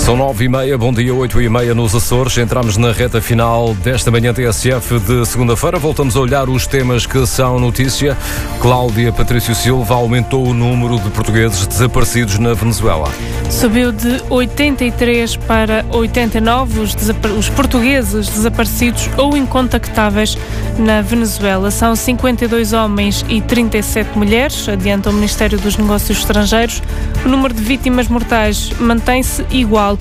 São 9h30, bom dia, 8h30 nos Açores. Entramos na reta final desta manhã TSF de segunda-feira. Voltamos a olhar os temas que são notícia. Cláudia Patrício Silva aumentou o número de portugueses desaparecidos na Venezuela. Subiu de 83 para 89 os portugueses desaparecidos ou incontactáveis na Venezuela. São 52 homens e 37 mulheres, adianta o Ministério dos Negócios Estrangeiros. O número de vítimas mortais mantém-se igual.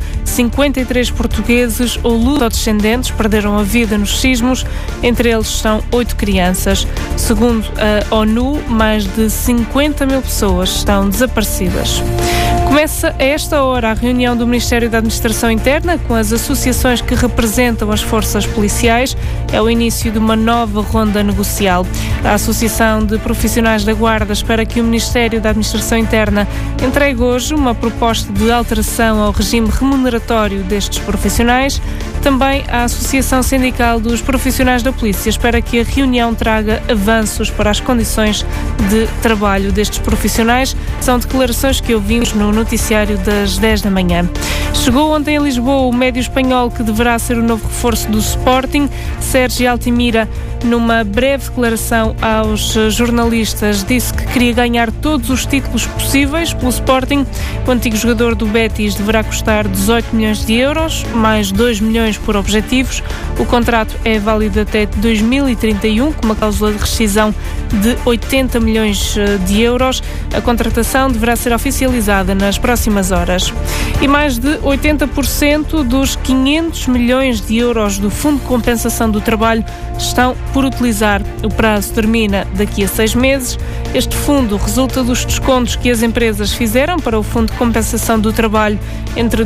53 portugueses ou luso-descendentes perderam a vida nos sismos, entre eles são 8 crianças. Segundo a ONU, mais de 50 mil pessoas estão desaparecidas. Começa a esta hora a reunião do Ministério da Administração Interna com as associações que representam as forças policiais. É o início de uma nova ronda negocial. A Associação de Profissionais da Guarda espera que o Ministério da Administração Interna entregue hoje uma proposta de alteração ao regime remuneratório destes profissionais. Também a Associação Sindical dos Profissionais da Polícia espera que a reunião traga avanços para as condições de trabalho destes profissionais. São declarações que ouvimos no noticiário das 10 da manhã. Chegou ontem a Lisboa o médio espanhol que deverá ser o novo reforço do Sporting. Sérgio Altimira, numa breve declaração aos jornalistas, disse que queria ganhar todos os títulos possíveis pelo Sporting. O antigo jogador do Betis deverá custar 18 milhões de euros, mais 2 milhões por objetivos. O contrato é válido até 2031, com uma cláusula de rescisão de 80 milhões de euros. A contratação deverá ser oficializada nas próximas horas. E mais de 80% dos 500 milhões de euros do Fundo de Compensação do Trabalho estão por utilizar. O prazo termina daqui a 6 meses. Este fundo resulta dos descontos que as empresas fizeram para o Fundo de Compensação do Trabalho entre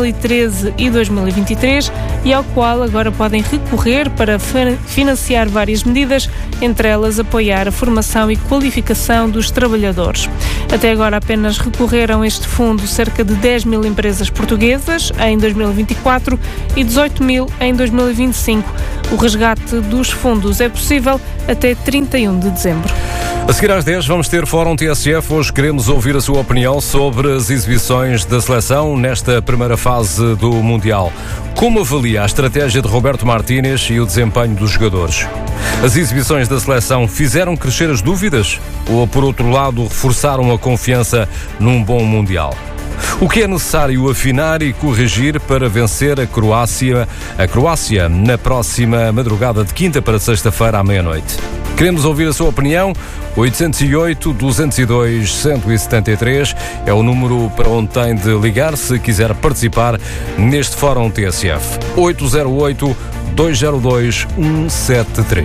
2013 e 2023 e ao qual agora podem recorrer para financiar várias medidas, entre elas apoiar a formação e qualificação dos trabalhadores. Até agora apenas recorreram a este fundo cerca de 10 mil empresas portuguesas em 2024 e 18 mil em 2025. O resgate dos fundos é possível até 31 de dezembro. A seguir às 10 vamos ter Fórum TSF. Hoje queremos ouvir a sua opinião sobre as exibições da seleção nesta primeira fase do Mundial. Como avalia a estratégia de Roberto Martínez e o desempenho dos jogadores? As exibições da seleção fizeram crescer as dúvidas ou, por outro lado, reforçaram a confiança num bom Mundial? O que é necessário afinar e corrigir para vencer a Croácia na próxima madrugada de quinta para sexta-feira à meia-noite? Queremos ouvir a sua opinião. 808-202-173 é o número para onde tem de ligar se quiser participar neste Fórum TSF. 808-202-173.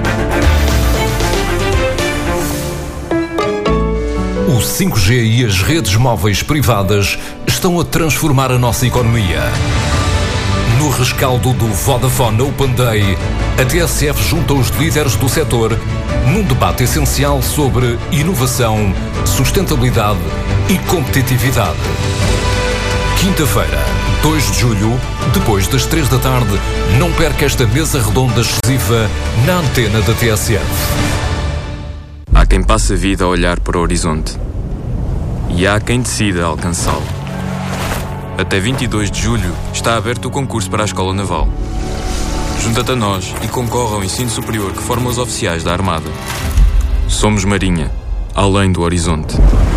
O 5G e as redes móveis privadas estão a transformar a nossa economia. No rescaldo do Vodafone Open Day, a TSF junta os líderes do setor num debate essencial sobre inovação, sustentabilidade e competitividade. Quinta-feira, 2 de julho, depois das 3 da tarde, não perca esta mesa redonda exclusiva na antena da TSF. Há quem passe a vida a olhar para o horizonte e há quem decida alcançá-lo. Até 22 de julho está aberto o concurso para a Escola Naval. Junta-te a nós e concorre ao ensino superior que forma os oficiais da Armada. Somos Marinha, além do horizonte.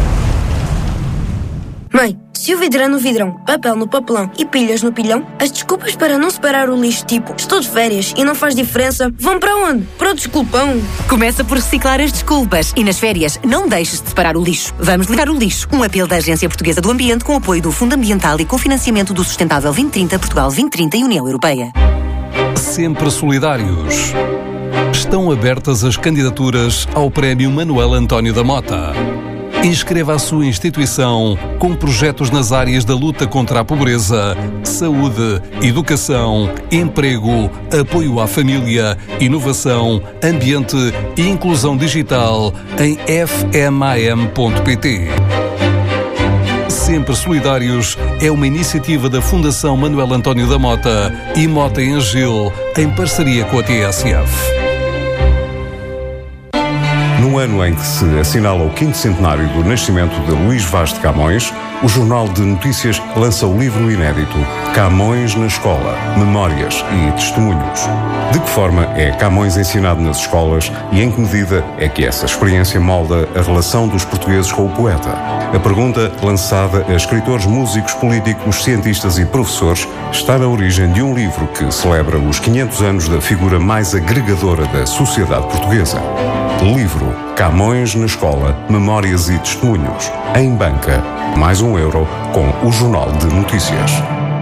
Mãe, se o vidro é no vidrão, papel no papelão e pilhas no pilhão, as desculpas para não separar o lixo, tipo estou de férias e não faz diferença, vão para onde? Para o desculpão. Começa por reciclar as desculpas e nas férias não deixes de separar o lixo. Vamos ligar o lixo. Um apelo da Agência Portuguesa do Ambiente com apoio do Fundo Ambiental e com financiamento do Sustentável 2030, Portugal 2030 e União Europeia. Sempre solidários. Estão abertas as candidaturas ao Prémio Manuel António da Mota. Inscreva a sua instituição com projetos nas áreas da luta contra a pobreza, saúde, educação, emprego, apoio à família, inovação, ambiente e inclusão digital em fmam.pt. Sempre Solidários é uma iniciativa da Fundação Manuel António da Mota e Mota em Gil, em parceria com a TSF. No ano em que se assinala o 5º centenário do nascimento de Luís Vaz de Camões, o Jornal de Notícias lança o livro inédito Camões na Escola, Memórias e Testemunhos. De que forma é Camões ensinado nas escolas e em que medida é que essa experiência molda a relação dos portugueses com o poeta? A pergunta, lançada a escritores, músicos, políticos, cientistas e professores, está na origem de um livro que celebra os 500 anos da figura mais agregadora da sociedade portuguesa. Livro Camões na Escola, Memórias e Testemunhos. Em banca, mais €1 com o Jornal de Notícias.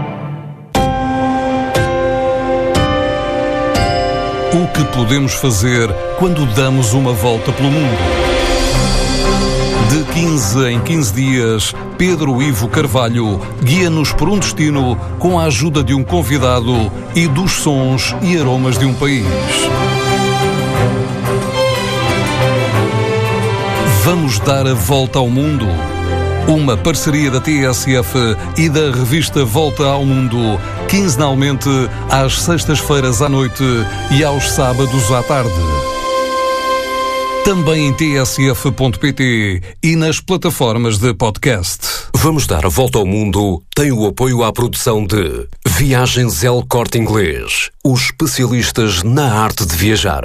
O que podemos fazer quando damos uma volta pelo mundo? De 15 em 15 dias, Pedro Ivo Carvalho guia-nos por um destino com a ajuda de um convidado e dos sons e aromas de um país. Vamos dar a volta ao mundo. Uma parceria da TSF e da revista Volta ao Mundo, quinzenalmente às sextas-feiras à noite e aos sábados à tarde. Também em tsf.pt e nas plataformas de podcast. Vamos dar a volta ao mundo tem o apoio à produção de Viagens El Corte Inglês, os especialistas na arte de viajar.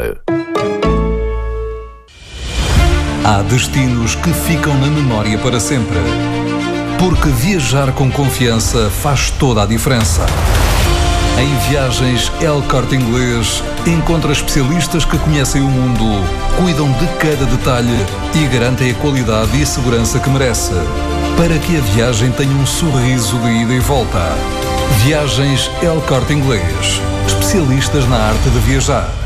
Há destinos que ficam na memória para sempre. Porque viajar com confiança faz toda a diferença. Em Viagens El Corte Inglês, encontra especialistas que conhecem o mundo, cuidam de cada detalhe e garantem a qualidade e a segurança que merece, para que a viagem tenha um sorriso de ida e volta. Viagens El Corte Inglês, especialistas na arte de viajar.